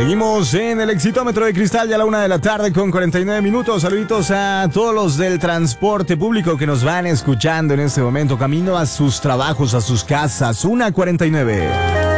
Seguimos en el Exitómetro de Cristal, ya a la 1:49 p.m. Saluditos a todos los del transporte público que nos van escuchando en este momento, camino a sus trabajos, a sus casas. 1:49.